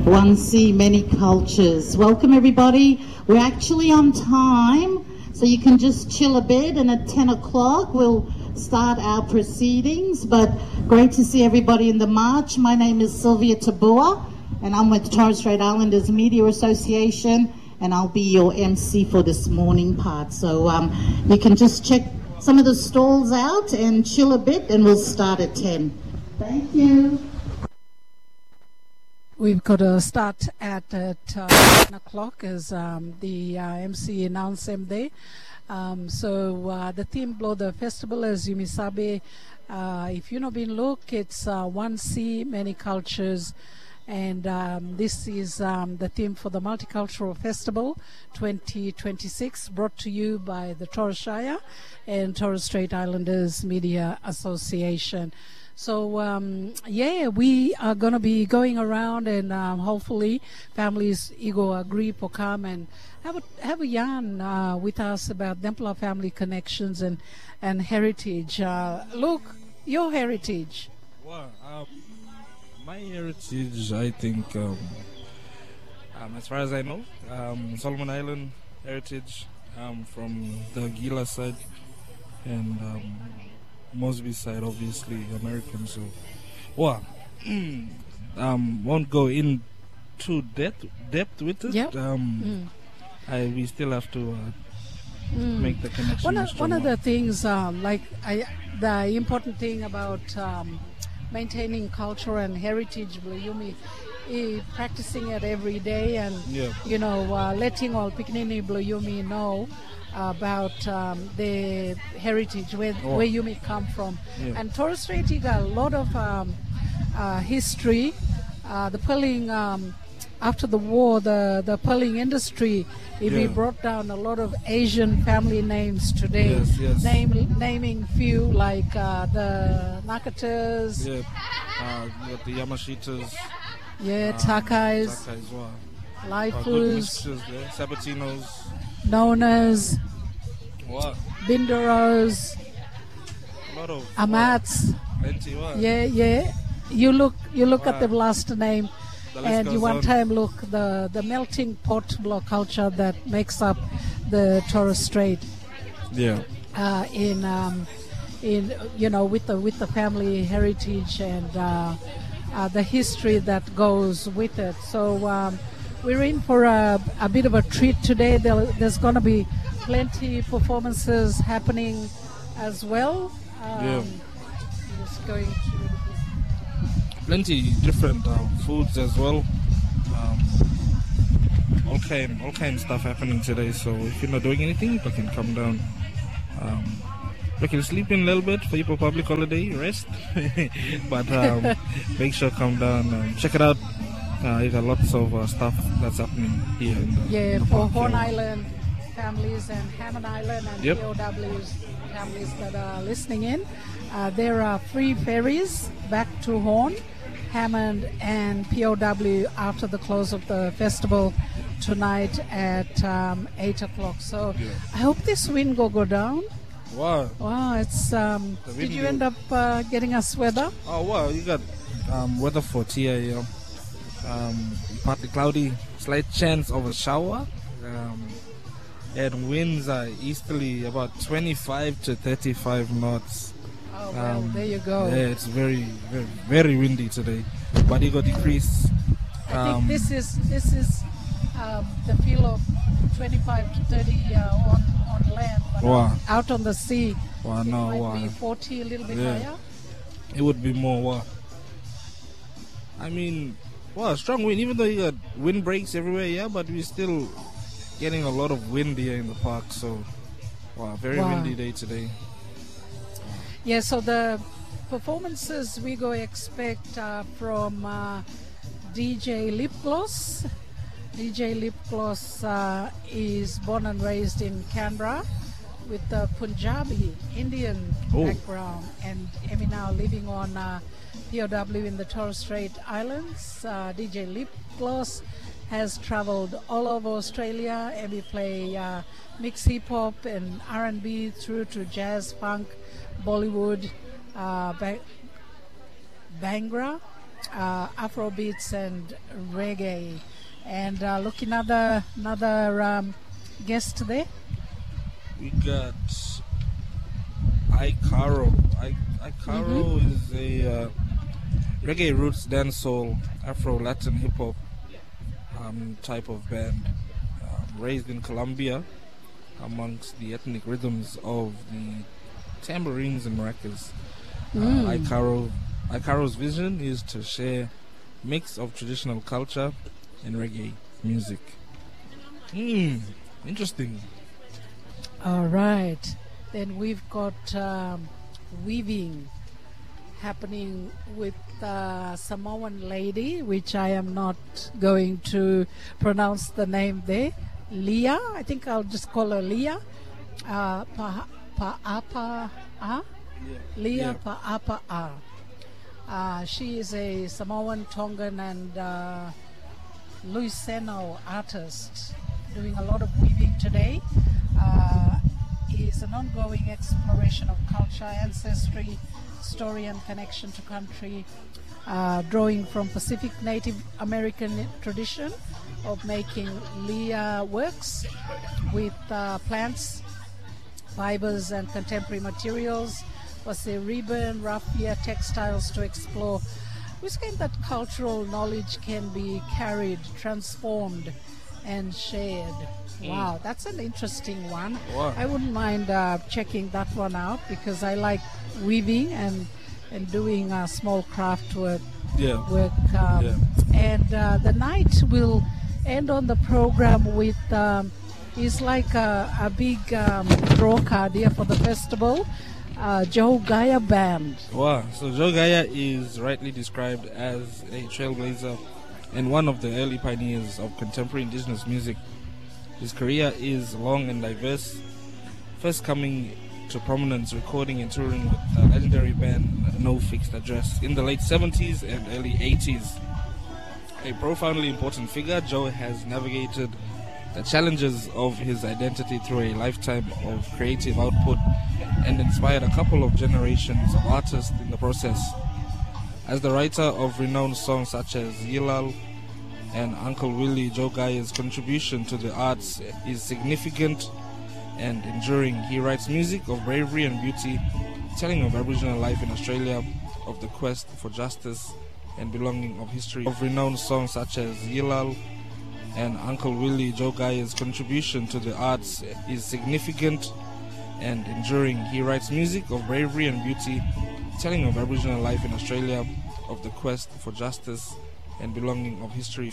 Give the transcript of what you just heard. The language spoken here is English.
One Sea, Many Cultures. Welcome everybody. We're actually on time, so you can just chill a bit, and at 10 o'clock we'll start our proceedings. But great to see everybody in the march. My name is Sylvia Tabua, and I'm with Torres Strait Islanders Media Association, and I'll be your MC for this morning part. So you can just check some of the stalls out and chill a bit, and we'll start at 10. Thank you. We've got to start at 10 o'clock as the MC announced them there. So the theme Blow the Festival, as you misabe, if you've not been look, it's One Sea, Many Cultures. And this is the theme for the Multicultural Festival 2026, brought to you by the Torres Shire and Torres Strait Islanders Media Association. So, yeah, we are going to be going around, and hopefully families ego agree for come and have a yarn with us about Dempla family connections and heritage. Look, your heritage. Well, my heritage, I think, as far as I know, Solomon Island heritage, from the Gila side, and Mosby side, obviously American. So, well, won't go into depth with it. Yep. We still have to make the connection. One of the things, the important thing about maintaining culture and heritage, Bluyumi, practicing it every day, and letting all Piknini Bluyumi know about the heritage, where you may come from. Yeah. And Torres Strait got a lot of history. The pearling, after the war, the pearling industry, we brought down a lot of Asian family names today. Yes. Naming few like the Nakatas. Yeah, you got the Yamashitas. Yeah, Takais. Takais, wow. Laifus. Sabatinos. Nonas. Wow. Binderos. A lot of Amats. Plenty, wow. Yeah. You look at the last name, and you one on. time look the melting pot block culture that makes up the Torres Strait. Yeah. In with the family heritage and the history that goes with it. So we're in for a bit of a treat today. There's going to be plenty performances happening as well. Just going to plenty different foods as well. All kind of stuff happening today. So if you're not doing anything, you can come down. You can sleep in a little bit for your public holiday, rest. But make sure come down, check it out. You got lots of stuff that's happening here. In the for park, Horn Island families and Hammond Island and Yep. POWs families that are listening in. There are free ferries back to Horn, Hammond and POW after the close of the festival tonight at 8 o'clock. So I hope this wind go down. Wow, it's did you end up getting us weather? Oh wow, you got weather for here. Partly cloudy, slight chance of a shower, and winds are easterly about 25 to 35 knots. Oh well, there you go. Yeah, it's very, very, very windy today, but it got decreased. I think this is the feel of 25 to 30 on land, but out on the sea, it might be 40, a little bit higher. It would be more. I mean, strong wind, even though you got wind breaks everywhere, but we're still getting a lot of wind here in the park. So, very windy day today. Yeah, so the performances we go expect from DJ Lip Gloss. DJ Lip Gloss is born and raised in Canberra with a Punjabi Indian background, and Emmy now living on POW in the Torres Strait Islands. DJ Lip Gloss has traveled all over Australia. Emmy play mixed hip hop and R&B through to jazz, funk, Bollywood, Bhangra, Afrobeats and reggae. And look, another guest there. We got Icaro. Icaro is a reggae roots dancehall Afro-Latin hip-hop type of band, raised in Colombia amongst the ethnic rhythms of the tambourines and maracas. Icaro's vision is to share mix of traditional culture and reggae music. Interesting. All right. Then we've got weaving happening with Samoan lady, which I am not going to pronounce the name there. Leah, I think I'll just call her Leah. Leah Pa'apa'a. She is a Samoan, Tongan, and Luiseno artist doing a lot of weaving today. Is an ongoing exploration of culture, ancestry, story, and connection to country, drawing from Pacific Native American tradition of making Leah works with plants, fibers, and contemporary materials, was a ribbon, raffia, textiles to explore. Which kind that cultural knowledge can be carried, transformed, and shared. Wow, that's an interesting one. Wow. I wouldn't mind checking that one out because I like weaving and doing small craft work. And the night will end on the program with is like a big draw card here for the festival. Joe Gaia Band. Wow, so Joe Gaia is rightly described as a trailblazer and one of the early pioneers of contemporary indigenous music. His career is long and diverse, first coming to prominence recording and touring with the legendary band No Fixed Address in the late 70s and early 80s. A profoundly important figure, Joe has navigated the challenges of his identity through a lifetime of creative output and inspired a couple of generations of artists in the process. As the writer of renowned songs such as Yilal and Uncle Willie, Joe Gaia's contribution to the arts is significant and enduring. He writes music of bravery and beauty, telling of Aboriginal life in Australia, of the quest for justice and belonging, of history. Of renowned songs such as Yilal and Uncle Willie, Joe Gaia's contribution to the arts is significant and enduring. He writes music of bravery and beauty, telling of Aboriginal life in Australia, of the quest for justice and belonging, of history.